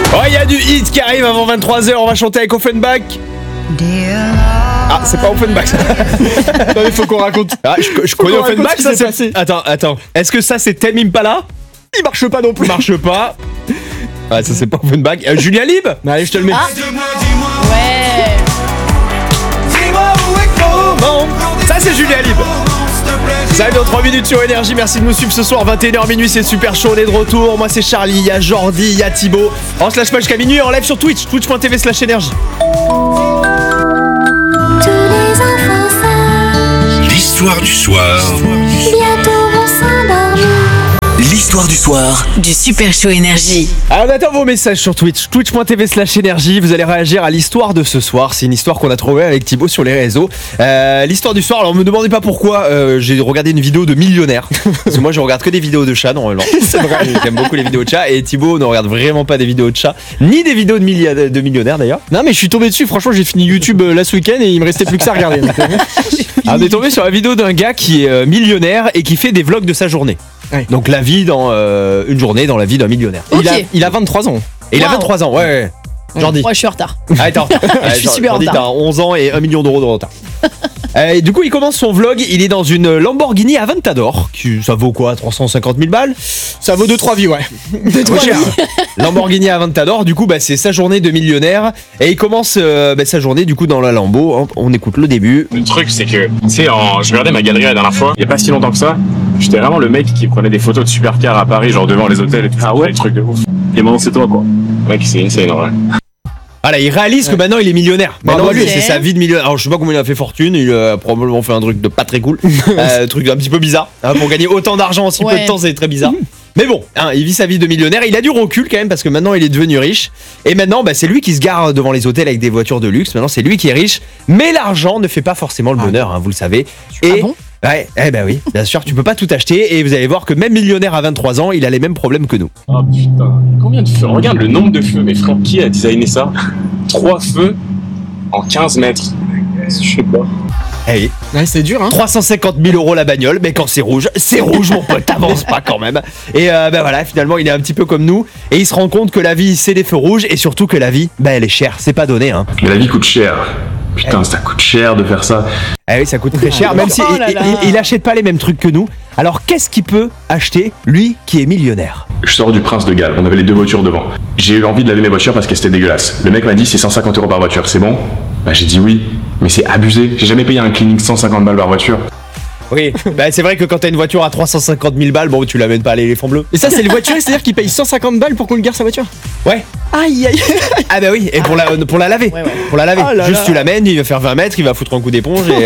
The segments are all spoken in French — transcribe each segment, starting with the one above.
Oh, il y a du hit qui arrive avant 23h, on va chanter avec Offenbach. Ah, c'est pas Offenbach ça. Non, il faut qu'on raconte. Ah, je connais Offenbach, ça c'est passé. Attends. Est-ce que ça c'est Tame Impala? Il marche pas non plus. Marche pas. Ah, ça c'est pas Offenbach. Julien Lib? Allez, je te le mets. Ouais. Ça c'est Julien Lib. Ça arrive dans 3 minutes sur Énergie, merci de nous suivre ce soir, 21h minuit, c'est super chaud, on est de retour. Moi c'est Charlie, il y a Jordi, il y a Thibaut. On se lâche pas jusqu'à minuit, en live sur Twitch, twitch.tv/énergie. L'histoire du soir. Bientôt on s'endormit. L'histoire du soir. Du Super Show Énergie. Alors on attend vos messages sur Twitch, twitch.tv/énergie. Vous allez réagir à l'histoire de ce soir. C'est une histoire qu'on a trouvée avec Thibaut sur les réseaux. L'histoire du soir, alors me demandez pas pourquoi. J'ai regardé une vidéo de millionnaire. Parce que moi je regarde que des vidéos de chats normalement. C'est vrai, j'aime beaucoup les vidéos de chats. Et Thibaut ne regarde vraiment pas des vidéos de chats, ni des vidéos de millionnaires d'ailleurs. Non, mais je suis tombé dessus. Franchement, j'ai fini YouTube là ce week-end et il me restait plus que ça à regarder. Alors, on est tombé sur la vidéo d'un gars qui est millionnaire et qui fait des vlogs de sa journée. Ouais. Donc la vie dans une journée dans la vie d'un millionnaire. Ok. Il a 23 ans. Et il a Wow. 23 ans, ouais. Jordi. Moi, je suis en retard. Ah, attends. Je suis super en Jordi, retard. t'as 11 ans et 1 million d'euros de retard. Et du coup, il commence son vlog. Il est dans une Lamborghini Aventador. Ça vaut quoi, 350 000 balles? Ça vaut 2-3 vies, ouais. Trop cher. Lamborghini Aventador. Du coup, c'est sa journée de millionnaire. Et il commence sa journée du coup dans la Lambo. On écoute le début. Le truc, c'est que, tu sais, je regardais ma galerie la dernière fois, il y a pas si longtemps que ça, j'étais vraiment le mec qui prenait des photos de supercars à Paris, genre devant les hôtels et tout. Ah ouais? Des trucs de ouf. Et maintenant, c'est toi, quoi. Mec, c'est insane, ouais. Voilà, il réalise que maintenant il est millionnaire. Maintenant, Bravo, lui, ok. c'est sa vie de millionnaire. Alors, je sais pas comment il a fait fortune. Il a probablement fait un truc de pas très cool. Truc un petit peu bizarre. Pour gagner autant d'argent en si peu Ouais. de temps, c'est très bizarre. Mais bon, il vit sa vie de millionnaire. Il a du recul quand même parce que maintenant il est devenu riche. Et maintenant, c'est lui qui se gare devant les hôtels avec des voitures de luxe. Maintenant, c'est lui qui est riche. Mais l'argent ne fait pas forcément le bonheur, vous le savez. Et bon ouais, oui, bien sûr, tu peux pas tout acheter. Et vous allez voir que même millionnaire à 23 ans, il a les mêmes problèmes que nous. Oh putain, combien de feux? Regarde le nombre de feux, mes frères, qui a designé ça? 3 feux en 15 mètres. Je sais pas. Eh oui. Ouais, c'est dur, hein. 350 000 euros la bagnole, mais quand c'est rouge, mon pote, t'avances pas quand même. Et voilà, finalement, il est un petit peu comme nous, et il se rend compte que la vie, c'est des feux rouges, et surtout que la vie, elle est chère, c'est pas donné, hein. Mais la vie coûte cher. Putain, ça coûte cher de faire ça. Ah oui, ça coûte très cher, même si Oh là là. il achète pas les mêmes trucs que nous. Alors, qu'est-ce qu'il peut acheter, lui, qui est millionnaire? Je sors du Prince de Galles, on avait les 2 voitures devant. J'ai eu envie de laver mes voitures parce que c'était dégueulasse. Le mec m'a dit c'est 150 euros par voiture, c'est bon? Bah j'ai dit oui, mais c'est abusé. J'ai jamais payé un cleaning 150 balles par voiture. Oui, c'est vrai que quand t'as une voiture à 350 000 balles, bon, tu l'amènes pas à l'éléphant bleu. Et ça, c'est le voiturier, c'est-à-dire qu'il paye 150 balles pour qu'on lui gare sa voiture. Ouais. Aïe, aïe. Ah bah oui, et pour la laver. Ouais. Pour la laver. Oh là Juste là. tu l'amènes, il va faire 20 mètres, il va foutre un coup d'éponge et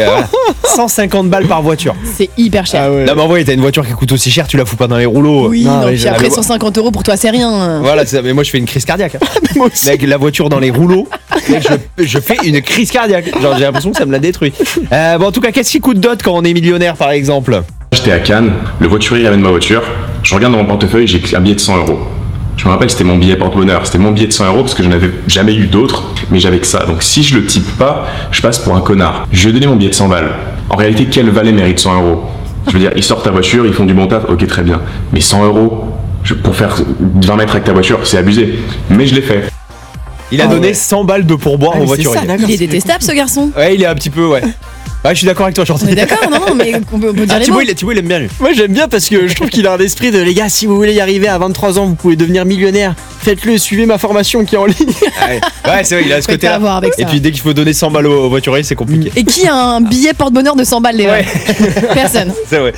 150 balles par voiture. C'est hyper cher. Ah ouais. Non mais en vrai, t'as une voiture qui coûte aussi cher, tu la fous pas dans les rouleaux. Oui, Non, non, mais puis j'ai- après mais moi- 150 euros pour toi, c'est rien. Voilà, c'est ça, mais moi je fais une crise cardiaque. Moi aussi. Mec, la voiture dans les rouleaux, mec, je fais une crise cardiaque. Genre j'ai l'impression que ça me la détruit. Bon en tout cas, qu'est-ce qui coûte d'autre quand on est millionnaire par exemple? J'étais à Cannes, le voiturier amène ma voiture, je regarde dans mon portefeuille, j'ai un billet de 100 euros. Je me rappelle, c'était mon billet porte-bonheur, c'était mon billet de 100 euros parce que je n'avais jamais eu d'autres, mais j'avais que ça. Donc si je le type pas, je passe pour un connard. Je lui ai donné mon billet de 100 balles. En réalité, quel valet mérite 100 euros? Je veux dire, ils sortent ta voiture, ils font du bon taf, ok très bien. Mais 100 euros pour faire 20 mètres avec ta voiture, c'est abusé. Mais je l'ai fait. Il a donné 100 balles de pourboire Ah, au mais c'est voiturier. ça, d'accord. Il est détestable, ce garçon. Ouais, il est un petit peu, ouais. Ouais, je suis d'accord avec toi, Chantal. On est d'accord, non, mais on peut dire les mots. Thibaut, il aime bien lui. Moi, j'aime bien parce que je trouve qu'il a un esprit de les gars, si vous voulez y arriver à 23 ans, vous pouvez devenir millionnaire. Faites-le, suivez ma formation qui est en ligne. Ouais, c'est vrai, il a ce Faut pas côté-là. avoir avec ça. Et puis dès qu'il faut donner 100 balles au voiturier, c'est compliqué. Et qui a un billet porte-bonheur de 100 balles, les Ouais. Personne, C'est vrai.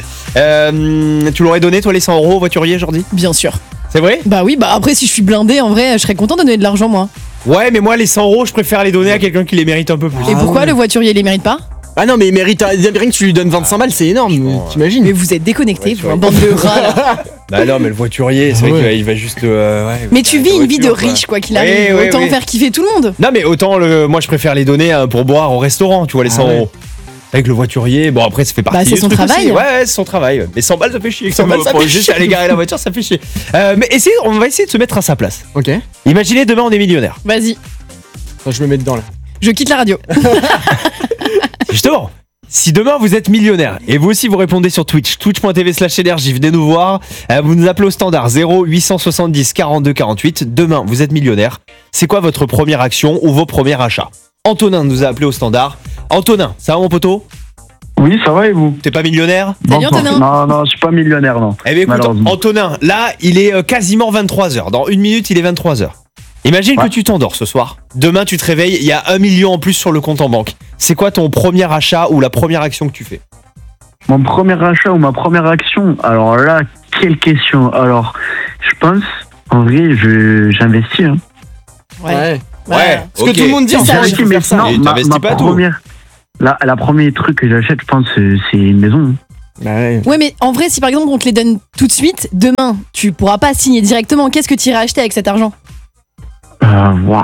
Tu l'aurais donné, toi, les 100 euros au voiturier, Jordi? bien sûr. C'est vrai? Bah oui, bah après, si je suis blindé, en vrai, je serais content de donner de l'argent, moi. Ouais, mais moi, les 100 euros, je préfère les donner à quelqu'un qui les mérite un peu plus. Et Ah pourquoi ouais. le voiturier, il les mérite pas? Ah non, mais il mérite rien que tu lui donnes 25 balles, c'est énorme, Franchement, t'imagines? Mais vous êtes déconnectés, Ouais, vous, un bande de rats, là. Bah non, mais le voiturier, c'est Ah vrai ouais. qu'il va juste. Mais tu vis une vie de riche, quoi qu'il arrive. Ouais, Autant ouais. faire kiffer tout le monde. Non, mais autant, moi, je préfère les donner pour boire au restaurant, tu vois, les 100 Ah ouais. euros. Avec le voiturier, bon, après, ça fait partie Bah, c'est du son truc travail. aussi. Ouais, c'est son travail. Mais 100 balles, ça fait chier. 100 balles, ça Pour fait juste chier. aller garer la voiture, ça fait chier. Mais on va essayer de se mettre à sa place. Ok. Imaginez, demain, on est millionnaire. Vas-y, Attends, je me mets dedans là. je quitte la radio. Justement, Si demain vous êtes millionnaire et vous aussi vous répondez sur Twitch, twitch.tv/énergie, venez nous voir, vous nous appelez au standard 0870 42 48. Demain vous êtes millionnaire, c'est quoi votre première action ou vos premiers achats? Antonin nous a appelé au standard. Antonin, ça va mon poteau? Oui, ça va et vous? T'es pas millionnaire? Salut Antonin. Non, je suis pas millionnaire, non. Eh bien écoute, Malheureusement. Antonin, là il est quasiment 23h, dans une minute il est 23h. Imagine que tu t'endors ce soir. Demain, tu te réveilles, il y a 1 million en plus sur le compte en banque. C'est quoi ton premier achat ou la première action que tu fais? Mon premier achat ou ma première action? Alors là, quelle question. Alors, je pense, en vrai, j'investis. Hein. Ouais. Ce que tout le monde dit, C'est en ça. fait, il faut faire ça. Et t'investis pas tout. première, la première truc que j'achète, je pense, c'est une maison. Hein. Bah ouais. Ouais, mais en vrai, si par exemple on te les donne tout de suite, demain, tu pourras pas signer directement. Qu'est-ce que tu irais acheter avec cet argent? Waouh.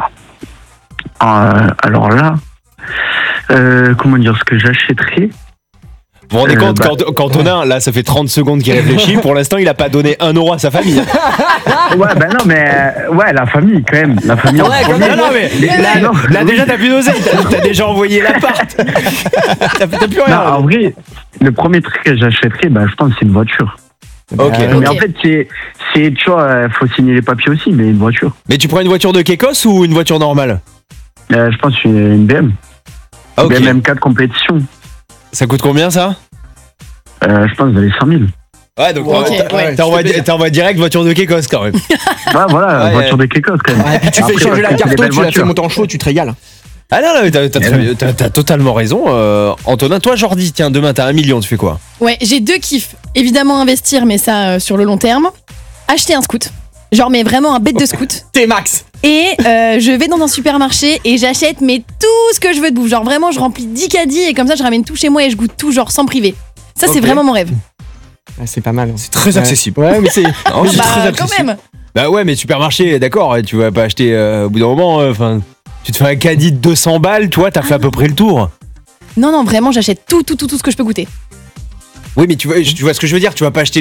Alors là, comment dire, ce que j'achèterais? Vous vous rendez compte qu'Antonin, là, ça fait 30 secondes qu'il réfléchit. Pour l'instant, il a pas donné 1 euro à sa famille. Ouais, ben non, mais ouais, la famille quand même. La famille. Non, non, mais là, non. là, déjà, t'as plus d'oseille. T'as déjà envoyé l'appart. T'as plus Non, rien. en vrai, le premier truc que j'achèterais, je pense que c'est une voiture. Ok. Mais en fait, c'est, tu vois, faut signer les papiers aussi, mais une voiture. Mais tu prends une voiture de Kekos ou une voiture normale? Je pense une BM. Ah, ok. BM M4 compétition. Ça coûte combien ça? Je pense dans les 100 000. Ouais, donc Ok, ouais. t'envoies direct voiture de Kekos quand même. Ouais, voilà, Ouais. voiture de Kekos quand même. Et puis tu fais Après, changer la parce que c'est des carte, belles tu la fais voitures. monter en chaud, tu te régales. Ah non, mais t'as totalement raison. Antonin, toi, Jordi, tiens, demain, t'as 1 million, tu fais quoi? Ouais, j'ai 2 kiffs. Évidemment, investir, mais ça sur le long terme. Acheter un scoot. Genre, mais vraiment un bête de scoot. T'es max. Et je vais dans un supermarché et j'achète mais tout ce que je veux de bouffe. Genre vraiment, je remplis 10 caddies et comme ça, je ramène tout chez moi et je goûte tout, genre sans priver. Ça, c'est Ok. vraiment mon rêve. Ah, c'est pas mal. C'est très accessible. Ouais, mais c'est. Non, c'est Bah, très quand accessible. même. Bah ouais, mais supermarché, d'accord, tu vas pas acheter au bout d'un moment, enfin, tu te fais un caddie de 200 balles, toi, t'as fait à peu près le tour. Non, non, vraiment, j'achète tout ce que je peux goûter. Oui, mais tu vois ce que je veux dire, tu vas pas acheter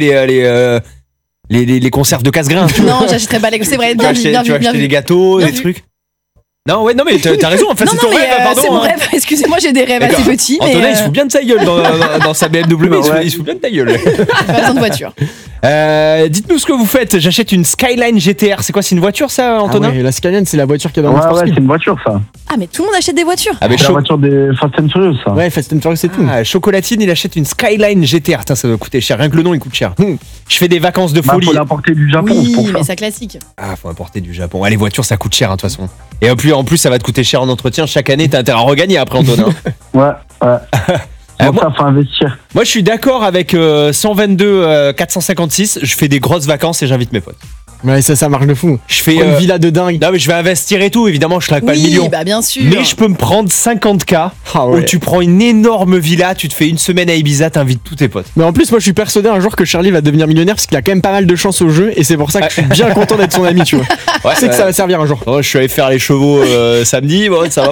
les conserves de casse-grains. Non, j'achèterais pas les. C'est vrai, Tu bien vas vu, acheter, bien tu vas vu, bien acheter des vu. gâteaux, Bien des vu. trucs. Non, ouais, non, mais t'as raison, enfin, Non, c'est non, ton mais rêve, pardon. c'est mon hein. rêve. Excusez-moi, j'ai des rêves assez D'accord. petits, mais Antonin, il se fout bien de sa gueule dans sa BMW, il se fout bien de ta gueule. pas besoin de voiture. Dites-nous ce que vous faites. J'achète une Skyline GTR. C'est quoi, c'est une voiture ça, Antonin? Ah ouais, la Skyline, c'est la voiture qu'il y a dans Ouais, le ouais, Speed. c'est une voiture, ça. Ah, mais tout le monde achète des voitures. Ah, mais C'est la voiture des Fast and Furious, ça. Ouais, Fast and Furious, c'est tout. Chocolatine, il achète une Skyline GTR. Tiens, ça doit coûter cher. Rien que le nom, il coûte cher. Je fais des vacances de folie. Faut l'importer du Japon, Oui, c'est pour ça. mais ça classique. Ah, faut importer du Japon. Ah, les voitures, ça coûte cher, hein, de toute façon. Et en plus, ça va te coûter cher en entretien. Chaque année, t'as intérêt à regagner après, Antonin. Ouais. Pour moi- ça, faut investir. Moi, je suis d'accord avec 122 456. Je fais des grosses vacances et j'invite mes potes. Ouais, ça marche de fou. Je fais. Une villa de dingue. Non, mais je vais investir et tout. Évidemment, je claque pas le Oui, million. bah bien sûr. Mais je peux me prendre 50K Ah où ouais. tu prends une énorme villa, tu te fais une semaine à Ibiza, t'invites tous tes potes. Mais en plus, moi, je suis persuadé un jour que Charlie va devenir millionnaire parce qu'il a quand même pas mal de chance au jeu et c'est pour ça que je suis bien content d'être son ami, tu vois. Ouais, Je sais que ça va servir un jour. Je suis allé faire les chevaux samedi, bon, ça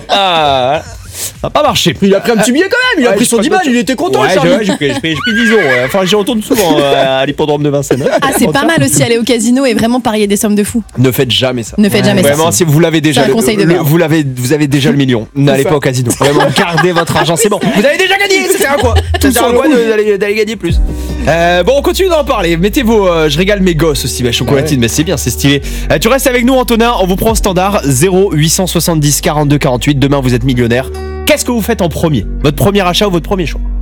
va pas marcher. Il a pris un petit billet quand même, il a Ouais, pris je son crois 10 que balles, il était content, Ouais, Charlie. j'ai pris 10 euros. Enfin, j'y retourne souvent à l'hippodrome de Vincennes. Ah, c'est pas mal aussi aller au casino et vraiment parier des sommes de fous. Ne faites jamais ça. Ne faites jamais ça. Vraiment, si vous l'avez déjà, C'est un conseil de merde. vous avez déjà le million. N'allez pas au casino. Vraiment, gardez votre argent, c'est bon. Vous avez déjà gagné, ça sert à quoi? Ça sert à quoi d'aller gagner plus? Bon, on continue d'en parler. Mettez vos. Je régale mes gosses aussi, chocolatine, mais c'est bien, c'est stylé. Tu restes avec nous, Antonin. On vous prend au standard 0870 42 48. Demain, vous êtes millionnaire. Qu'est-ce que vous faites en premier? Votre premier achat ou votre premier choix?